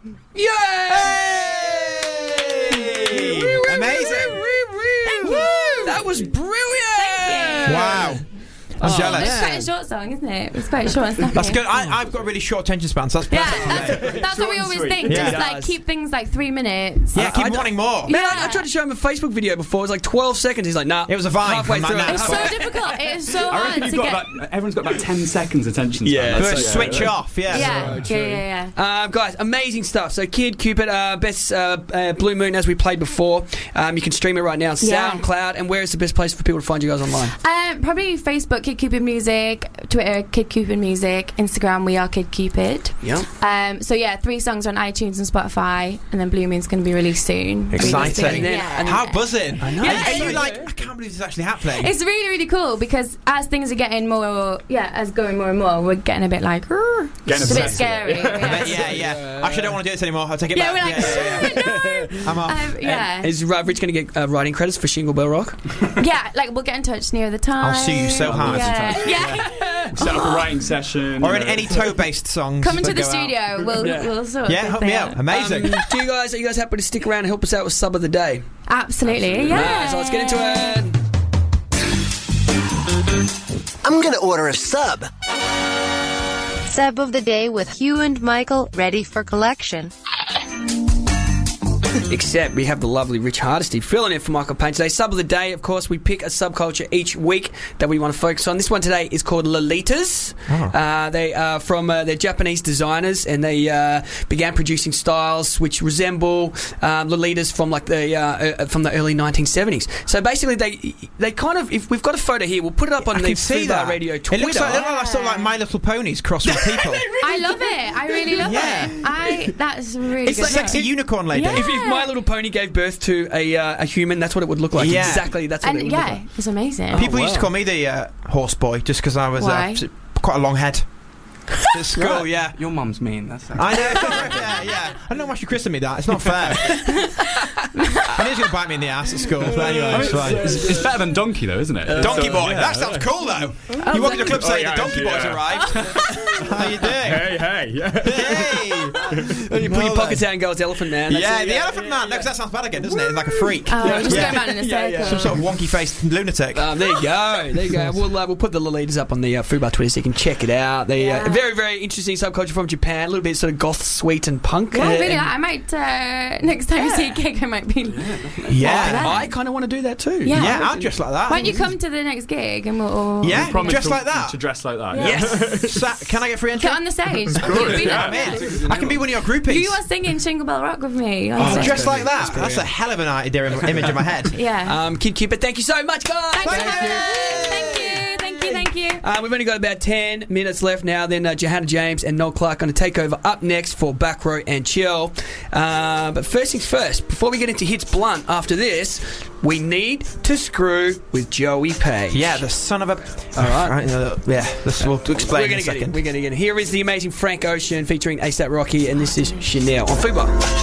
Yay! Amazing. That was brilliant. Thank you. Wow. I'm jealous. It's quite a short song, isn't it? It's quite short and snappy. That's good. I've got a really short attention span, so that's perfect. That's what we always think. Yeah. Just like keep things like 3 minutes. Yeah, keep wanting more. Man, I tried to show him a Facebook video before. It was like 12 seconds. He's like, nah. It was a Vine. Halfway through it. It's so difficult. It is so I hard reckon to you've got get. everyone's got about 10 seconds attention span. Yeah. That's Switch off, Yeah. Guys, amazing stuff. So Kid Cupid, best Blue Moon as we played before. You can stream it right now on SoundCloud. And where is the best place for people to find you guys online? Probably Facebook, Kid Cupid Music, Twitter, Kid Cupid Music, Instagram, We Are Kid Cupid. Yeah. So yeah, 3 songs on iTunes and Spotify, and then Blue Moon's going to be released soon. Exciting. And How buzzing. I know. Are you like, I can't believe this is actually happening? It's really, really cool because as things are getting more, as going more and more, we're getting a bit like, it's a bit scary. Yeah. Actually, I don't want to do this anymore. I'll take it back. We're like, no. I'm off. Is Rich going to get writing credits for Shingle Bell Rock? Yeah, like we'll get in touch near the time. I'll sue you so hard. Yeah. Set up a writing session. Or in any toe-based songs. Come into that the go studio. out. We'll sort Yeah, help me out. Amazing. Are you guys happy to stick around and help us out with Sub of the Day? Absolutely. Yeah. Right, so let's get into it. I'm gonna order a sub. Sub of the day with Hugh and Michael, ready for collection. Except we have the lovely Rich Hardesty filling in for Michael Payne today. Sub of the day, of course, we pick a subculture each week that we want to focus on. This one today is called Lolitas. They are from they're Japanese designers, and they began producing styles which resemble Lolitas from like the early 1970s. So basically, they kind of, if we've got a photo here, we'll put it up on the Fubar Radio Twitter. It looks like sort of like My Little Ponies crossed with people. I love it. I really love it. That's really It's good. like Sexy unicorn lady. Yeah. If My Little Pony gave birth to a human, that's what it would look like. Yeah. Exactly, that's what it would look like. It's amazing. People used to call me the horse boy just because I was Why? quite a long head. At school, Right. yeah. Your mum's mean. That's I know. Yeah. I don't know why she christened me that. It's not fair. I knew he was going to bite me in the ass at school. But anyway, it's fine. It's better than Donkey, though, isn't it? Donkey boy. Yeah. That sounds cool, though. You walk into the club saying the Donkey Boy's arrived. How you doing? Hey. Hey. You put your pockets out and go, it's Elephant Man. That's The Elephant Man. No, because that sounds bad again, doesn't it? Like a freak. Just going around in a circle. Some sort of wonky-faced lunatic. There you go. We'll put the Lolitas up on the Fubar Twitter so you can check it out. They very, very interesting subculture from Japan. A little bit sort of goth, sweet, and punk. Yeah, really. I might next time you see a gig, I might be. I kind of want to do that too. Yeah. I'll dress like that. Why don't you come to the next gig and we'll? Yeah, dress like that. To dress like that. Yes. Can I get free entry? Get on the stage. I can be one of your groupies. You are singing Shingle Bell Rock with me. Dressed like that. That's a hell of an idea image in my head. Yeah. Kid Cupid, thank you so much, guys. Thank you. We've only got about 10 minutes left now. Then Johanna James and Noel Clark going to take over up next for Back Row and Chill. But first things first, before we get into Hits Blunt after this, we need to screw with Joey Page. Yeah, the son of a... All right. We'll explain in a second. We're going to get it. Here is the amazing Frank Ocean featuring A$AP Rocky, and this is Chanel on Fubar.